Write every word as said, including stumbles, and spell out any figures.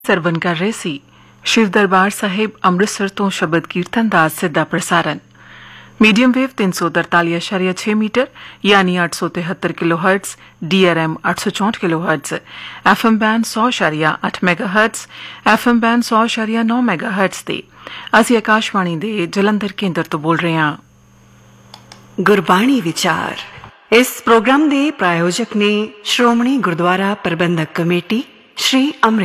ਸਰਵਨ ਕਰ ਰਹੇ ਸੀ ਸ਼ਿਵ ਦਰਬਾਰ ਸਾਹਿਬ ਅੰਮ੍ਰਿਤਸਰ ਤੋਂ ਸ਼ਬਦ ਕੀਰਤਨ ਦਾ ਸਿੱਧਾ ਪ੍ਰਸਾਰਣ ਮੀਡੀਅਮ ਵੇਵ तीन सौ तरतालीस अशारिया छह मीटर यानी आठ सौ तिहत्तर किलो हर्ट्ज डीआरएम आठ सौ चौंठ किलो हर्ट्ज एफएम बैंड सौ अशारिया अठ मैगा हर्ट्ज एफएम बैंड सौ अशारिया नौ मैगा हर्ट्ज ਤੇ ਅਸੀਂ ਆਕਾਸ਼ਵਾਣੀ ਦੇ ਜਲੰਧਰ ਕੇਂਦਰ ਤੋਂ ਬੋਲ ਰਹੇ ਹਾਂ। ਗੁਰਬਾਣੀ ਵਿਚਾਰ ਇਸ ਪ੍ਰੋਗਰਾਮ ਦੇ ਪ੍ਰਾਯੋਜਕ ਨੇ ਸ਼੍ਰੋਮਣੀ ਗੁਰਦੁਆਰਾ ਪ੍ਰਬੰਧਕ ਕਮੇਟੀ ਸ਼੍ਰੀ ਅੰਮ੍ਰਿਤ